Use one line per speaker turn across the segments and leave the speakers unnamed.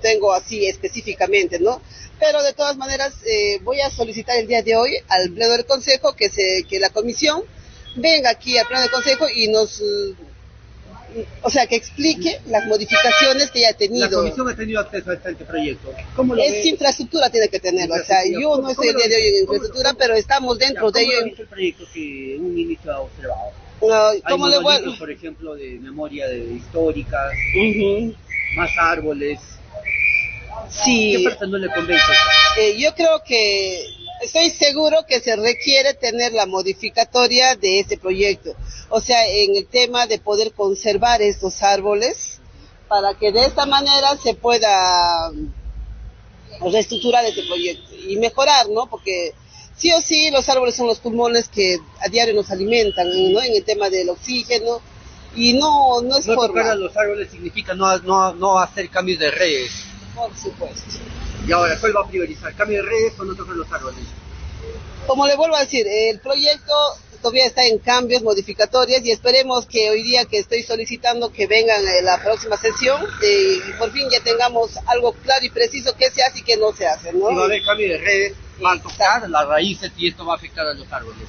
tengo así específicamente, ¿no? Pero de todas maneras voy a solicitar el día de hoy al Pleno del Consejo que la comisión venga aquí al Pleno del Consejo y nos, que explique las modificaciones que ya ha tenido.
La comisión ha tenido acceso a este proyecto. ¿Cómo lo ve?
Infraestructura tiene que tenerlo, yo no estoy el día de hoy en infraestructura, pero estamos dentro de ello.
¿Cómo lo visto el proyecto que un ministro ha observado?
Hay
monolitos, por ejemplo, de memoria históricas, más árboles.
Sí.
¿Qué parte no le convence?
Yo creo que estoy seguro que se requiere tener la modificatoria de este proyecto, en el tema de poder conservar estos árboles para que de esta manera se pueda reestructurar este proyecto y mejorar, ¿no? Porque sí o sí los árboles son los pulmones que a diario nos alimentan, ¿no? En el tema del oxígeno, y no es forma. No
tocar a los árboles significa no hacer cambios de redes.
Por supuesto.
Y ahora, ¿cuál va a priorizar? ¿Cambio de redes o no tocar los árboles?
Como le vuelvo a decir, el proyecto todavía está en cambios, modificatorias, y esperemos que hoy día que estoy solicitando que vengan en la próxima sesión, y por fin ya tengamos algo claro y preciso qué se hace y qué no se hace, ¿no?
Si va a haber cambio de redes, va a tocar las raíces y esto va a afectar a los árboles.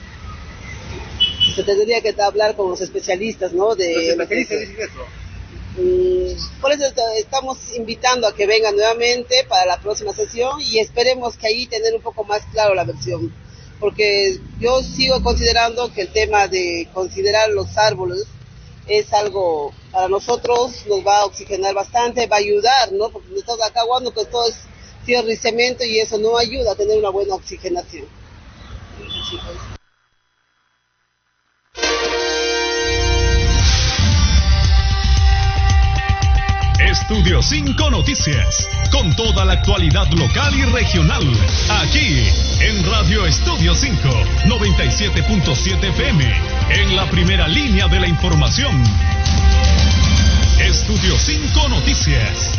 Se tendría que hablar con los especialistas, ¿no?
Los especialistas dicen eso.
Por eso estamos invitando a que vengan nuevamente para la próxima sesión y esperemos que ahí tener un poco más claro la versión, porque yo sigo considerando que el tema de considerar los árboles es algo para nosotros, nos va a oxigenar bastante, va a ayudar, ¿no? Porque estamos acá aguando que todo es tierra y cemento y eso no ayuda a tener una buena oxigenación.
Estudio 5 Noticias, con toda la actualidad local y regional, aquí en Radio Estudio 5, 97.7 FM, en la primera línea de la información. Estudio 5 Noticias.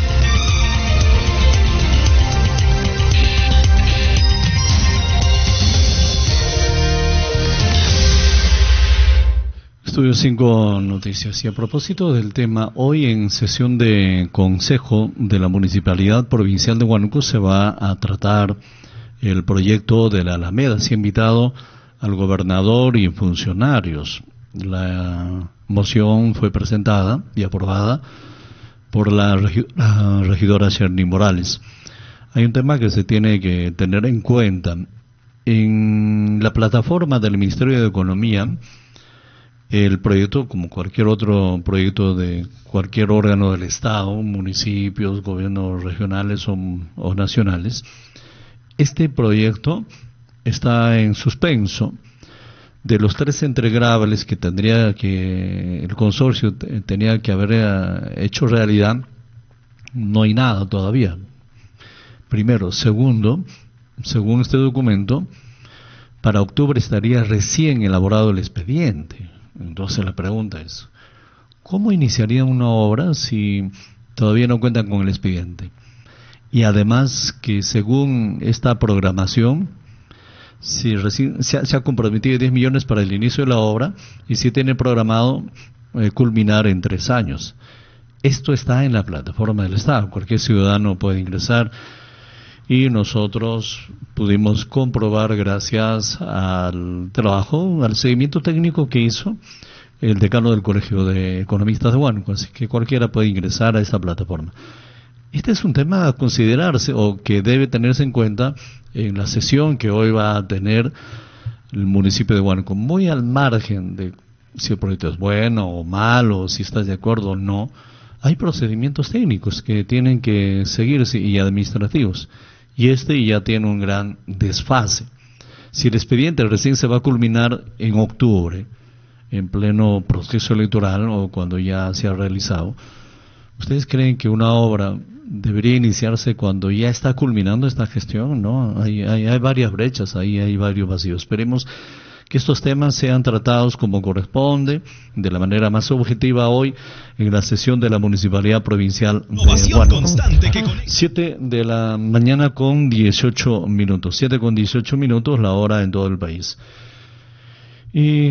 Estudio 5 Noticias. Y a propósito del tema, hoy en sesión de Consejo de la Municipalidad Provincial de Huánuco se va a tratar el proyecto de la Alameda. Se ha invitado al gobernador y funcionarios. La moción fue presentada y aprobada por la regidora Sherny Morales. Hay un tema que se tiene que tener en cuenta. En la plataforma del Ministerio de Economía, el proyecto, como cualquier otro proyecto de cualquier órgano del Estado, municipios, gobiernos regionales o nacionales, este proyecto está en suspenso. De los 3 entregables que el consorcio tenía que haber hecho realidad, no hay nada todavía. Primero. Segundo, según este documento, para octubre estaría recién elaborado el expediente. Entonces la pregunta es, ¿cómo iniciarían una obra si todavía no cuentan con el expediente? Y además que según esta programación, si recién se ha comprometido 10 millones para el inicio de la obra y si tiene programado culminar en 3 años. Esto está en la plataforma del Estado, cualquier ciudadano puede ingresar y nosotros pudimos comprobar gracias al trabajo, al seguimiento técnico que hizo el decano del Colegio de Economistas de Huánuco, así que cualquiera puede ingresar a esa plataforma. Este es un tema a considerarse o que debe tenerse en cuenta en la sesión que hoy va a tener el municipio de Huánuco, muy al margen de si el proyecto es bueno o malo, si estás de acuerdo o no. Hay procedimientos técnicos que tienen que seguirse y administrativos. Y este ya tiene un gran desfase. Si el expediente recién se va a culminar en octubre, en pleno proceso electoral o cuando ya se ha realizado, ¿ustedes creen que una obra debería iniciarse cuando ya está culminando esta gestión? No, hay varias brechas, hay varios vacíos. Esperemos que estos temas sean tratados como corresponde, de la manera más objetiva hoy, en la sesión de la Municipalidad Provincial de Huánuco. 7 de la mañana con 18 minutos, 7 con 18 minutos, la hora en todo el país. Y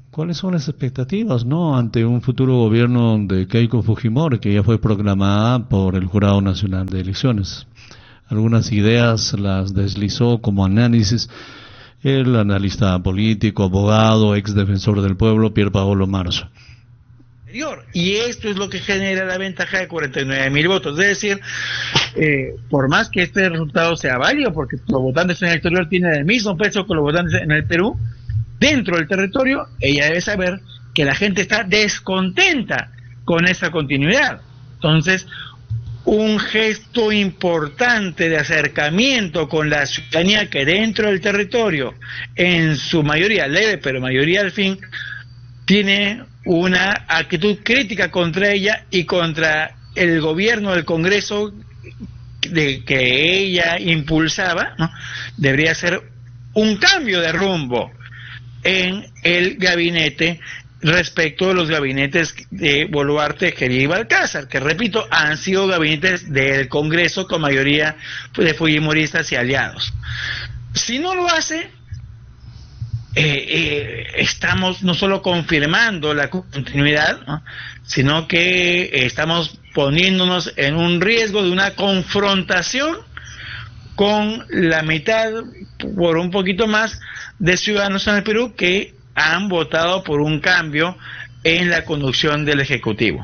¿Cuáles son las expectativas, no, ante un futuro gobierno de Keiko Fujimori, que ya fue proclamada por el Jurado Nacional de Elecciones? Algunas ideas las deslizó como análisis el analista político, abogado, ex defensor del pueblo, Pier Paolo Marzo.
Y esto es lo que genera la ventaja de 49.000 votos. Es decir, por más que este resultado sea válido, porque los votantes en el exterior tienen el mismo peso que los votantes en el Perú, dentro del territorio, ella debe saber que la gente está descontenta con esa continuidad. Entonces, un gesto importante de acercamiento con la ciudadanía que dentro del territorio, en su mayoría leve, pero mayoría al fin, tiene una actitud crítica contra ella y contra el gobierno del Congreso de que ella impulsaba, ¿no? Debería ser un cambio de rumbo en el gabinete respecto de los gabinetes de Boluarte, Geri y Balcázar, que repito, han sido gabinetes del Congreso con mayoría de fujimoristas y aliados. Si no lo hace, estamos no solo confirmando la continuidad, ¿no?, sino que estamos poniéndonos en un riesgo de una confrontación con la mitad, por un poquito más, de ciudadanos en el Perú que han votado por un cambio en la conducción del Ejecutivo.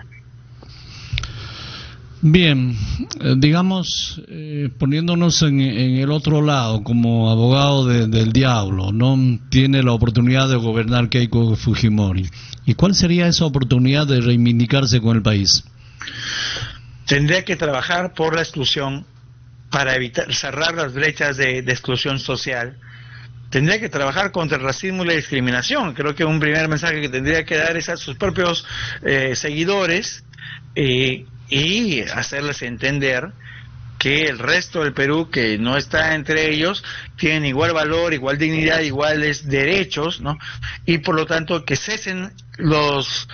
Bien, digamos, poniéndonos en el otro lado, como abogado del diablo, ¿no? Tiene la oportunidad de gobernar Keiko Fujimori. ¿Y cuál sería esa oportunidad de reivindicarse con el país?
Tendría que trabajar por la exclusión para evitar cerrar las brechas de exclusión social. Tendría que trabajar contra el racismo y la discriminación. Creo que un primer mensaje que tendría que dar es a sus propios seguidores, y hacerles entender que el resto del Perú, que no está entre ellos, tienen igual valor, igual dignidad, iguales derechos, ¿no? Y por lo tanto que cesen los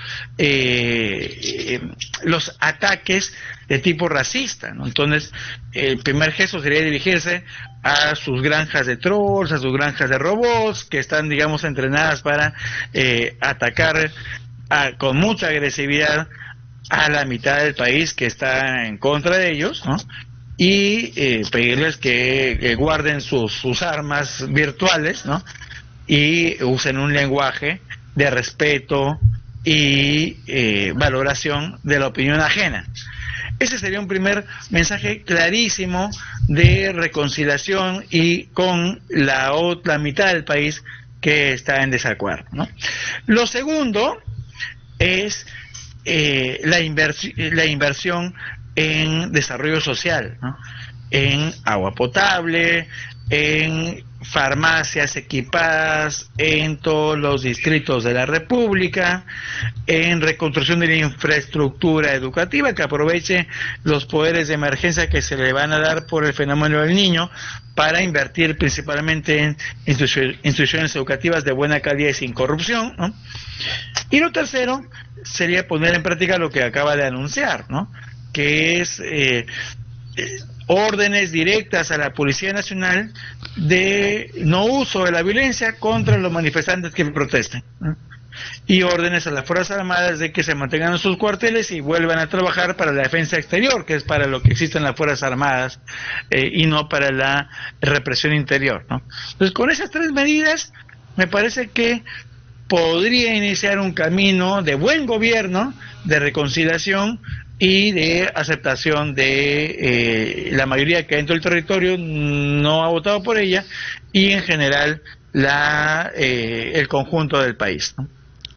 ataques de tipo racista, ¿no? Entonces, el primer gesto sería dirigirse a sus granjas de trolls, a sus granjas de robots, que están, digamos, entrenadas para atacar con mucha agresividad a la mitad del país que está en contra de ellos, ¿no? Y pedirles que guarden sus armas virtuales, ¿no? Y usen un lenguaje de respeto y valoración de la opinión ajena. Ese sería un primer mensaje clarísimo de reconciliación y con la otra mitad del país que está en desacuerdo, ¿no? Lo segundo es la inversión en desarrollo social, ¿no? En agua potable, en farmacias equipadas en todos los distritos de la República, en reconstrucción de la infraestructura educativa que aproveche los poderes de emergencia que se le van a dar por el fenómeno del Niño para invertir principalmente en instituciones educativas de buena calidad y sin corrupción, ¿no? Y lo tercero sería poner en práctica lo que acaba de anunciar, ¿no? Que es órdenes directas a la Policía Nacional de no uso de la violencia contra los manifestantes que protesten, ¿no? Y órdenes a las Fuerzas Armadas de que se mantengan en sus cuarteles y vuelvan a trabajar para la defensa exterior, que es para lo que existen las Fuerzas Armadas, y no para la represión interior, ¿no? Entonces, con esas tres medidas, me parece que podría iniciar un camino de buen gobierno, de reconciliación y de aceptación de la mayoría que dentro del territorio no ha votado por ella, y en general el conjunto del país, ¿no?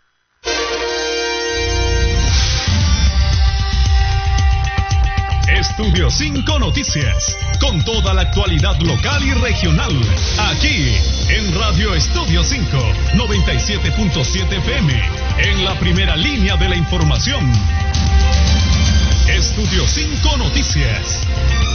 Estudio 5 Noticias, con toda la actualidad local y regional, aquí en Radio Estudio 5, 97.7 FM, en la primera línea de la información. Estudio 5 Noticias.